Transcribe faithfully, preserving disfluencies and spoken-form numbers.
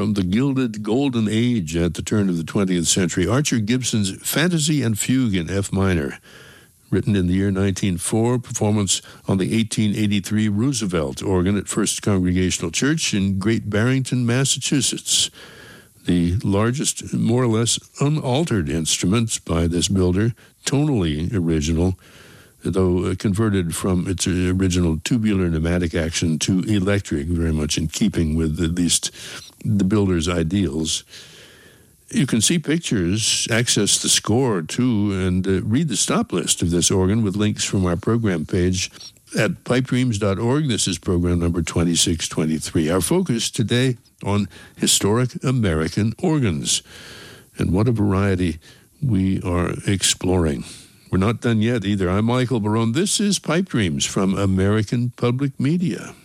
from the gilded golden age at the turn of the twentieth century, Archer Gibson's Fantasy and Fugue in F minor, written in the year nineteen oh four, performance on the eighteen eighty-three Roosevelt organ at First Congregational Church in Great Barrington, Massachusetts. The largest, more or less unaltered instrument by this builder, tonally original, though converted from its original tubular pneumatic action to electric, very much in keeping with at least the builder's ideals. You can see pictures, access the score too, and uh, read the stop list of this organ with links from our program page at pipe dreams dot org. This is program number twenty-six twenty-three. Our focus today on historic American organs, and what a variety we are exploring. We're not done yet either. I'm Michael Barone. This is Pipe Dreams from American Public Media.